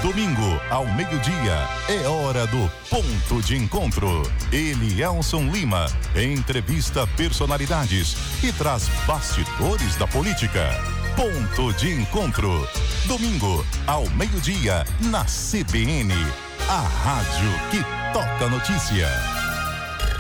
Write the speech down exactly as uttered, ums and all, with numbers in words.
Domingo, ao meio-dia, é hora do Ponto de Encontro. Elielson Lima entrevista personalidades e traz bastidores da política. Ponto de Encontro. Domingo, ao meio-dia, na C B N. A rádio que toca notícia.